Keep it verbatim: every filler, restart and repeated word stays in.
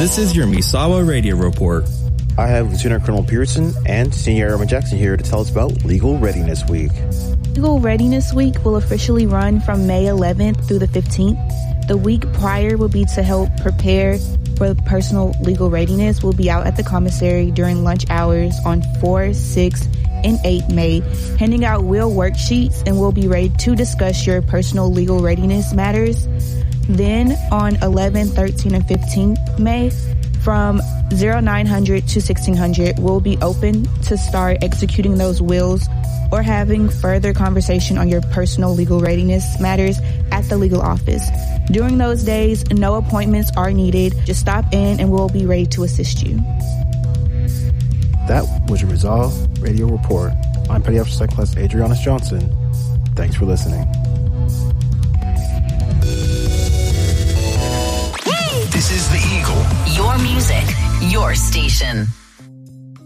This is your Misawa Radio Report. I have Lieutenant Colonel Pearson and Senior Airman Jackson here to tell us about Legal Readiness Week. Legal Readiness Week will officially run from May eleventh through the fifteenth. The week prior will be to help prepare for personal legal readiness. We'll be out at the commissary during lunch hours on four, six, and eight May, handing out will worksheets, and we'll be ready to discuss your personal legal readiness matters. Then on eleven, thirteen, and fifteen May, from nine hundred to sixteen hundred, we'll be open to start executing those wills or having further conversation on your personal legal readiness matters at the legal office. During those days, no appointments are needed. Just stop in and we'll be ready to assist you. That was your Resolve Radio Report. I'm Petty Officer Second Class Adrianus Johnson. Thanks for listening. This is The Eagle. Your music, your station.